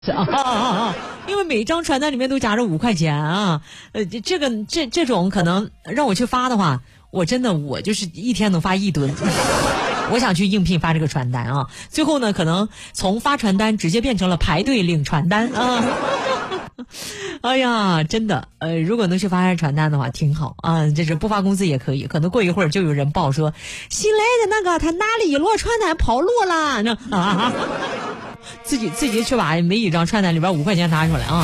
因为每张传单里面都夹着5块钱啊，这种可能让我去发的话，我就是一天能发1吨。我想去应聘发这个传单啊，最后呢，可能从发传单直接变成了排队领传单啊。哎呀，真的，如果能去发传单的话，挺好啊。这是不发工资也可以，可能过一会儿就有人报说，新来的那个他拿了1摞传单跑路了，自己去把每一张传单里边5块钱拿出来啊。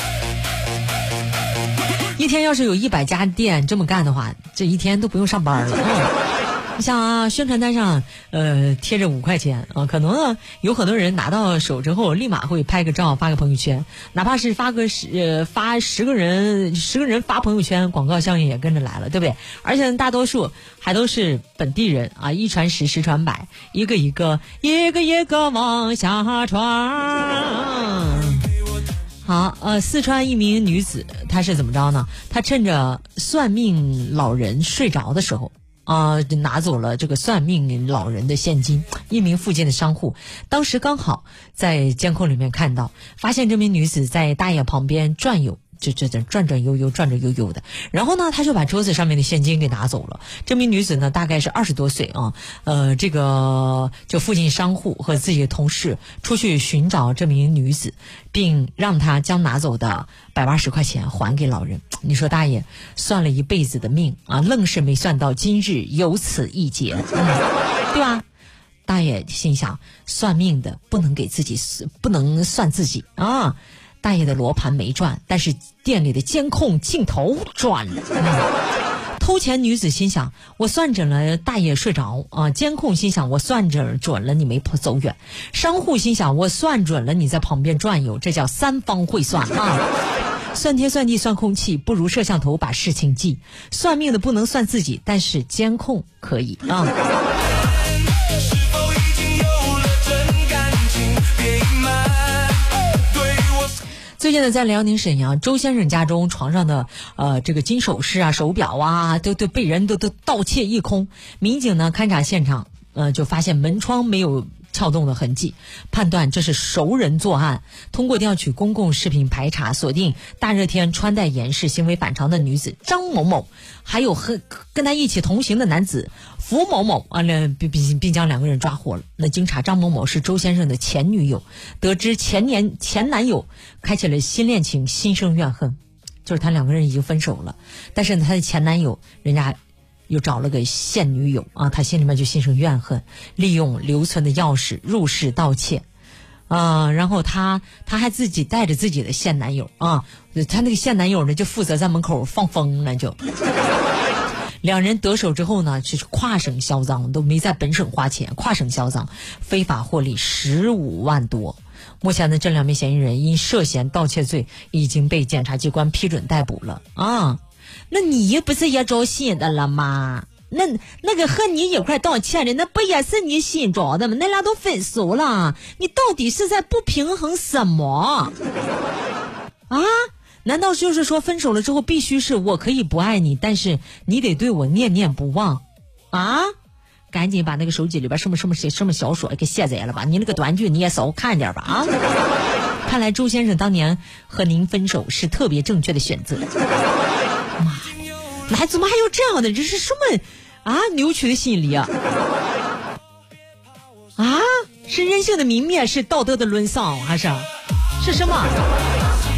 一天要是有100家店这么干的话，这一天都不用上班了啊。你像啊，宣传单上贴着5块钱啊，可能呢有很多人拿到手之后立马会拍个照发个朋友圈，哪怕是发10个人发朋友圈，广告效应也跟着来了，对不对？而且大多数还都是本地人啊，一传十，十传百，一个一个往下传。好，四川一名女子她是怎么着呢？她趁着算命老人睡着的时候拿走了这个算命老人的现金。一名附近的商户当时刚好在监控里面看到，发现这名女子在大爷旁边转悠，就转转悠悠的，然后呢他就把桌子上面的现金给拿走了。这名女子呢大概是20多岁啊，这个就附近商户和自己的同事出去寻找这名女子，并让她将拿走的180块钱还给老人。你说大爷算了一辈子的命啊，愣是没算到今日有此一劫，对吧？大爷心想，算命的不能算自己啊。大爷的罗盘没转，但是店里的监控镜头转了。偷钱女子心想，我算准了大爷睡着啊。监控心想，我算准了你没走远。商户心想，我算准了你在旁边转悠，这叫3方会算啊。算天算地算空气，不如摄像头把事情记。算命的不能算自己，但是监控可以啊。最近呢，在辽宁沈阳，周先生家中床上的这个金首饰啊、手表啊，都被人都盗窃一空。民警呢勘察现场，就发现门窗没有撬动的痕迹，判断这是熟人作案。通过调取公共视频排查，锁定大热天穿戴严实、行为反常的女子张某某，还有跟他一起同行的男子符某某啊，并将2个人抓获了。那经查，张某某是周先生的前女友，得知前男友开启了新恋情，心生怨恨，就是他2个人已经分手了，但是呢，他的前男友人家又找了个现女友啊，他心里面就心生怨恨，利用留存的钥匙入室盗窃，然后他还自己带着自己的现男友啊，他那个现男友呢就负责在门口放风了就。2人得手之后呢，就是跨省销赃，都没在本省花钱，跨省销赃，非法获利15万多。目前呢，这2名嫌疑人因涉嫌盗窃罪已经被检察机关批准逮捕了啊。那你不是也找新的了吗？那个和你一块盗窃的，那不也是你新找的吗？那俩都分手了，你到底是在不平衡什么啊？难道就是说分手了之后必须是我可以不爱你，但是你得对我念念不忘啊？赶紧把那个手机里边什么小说给卸载了吧，你那个短剧你也少看点吧啊！看来周先生当年和您分手是特别正确的选择。妈的，怎么还有这样的？这是什么啊？扭曲的心理啊！啊，是人性的泯灭，是道德的沦丧，还是什么？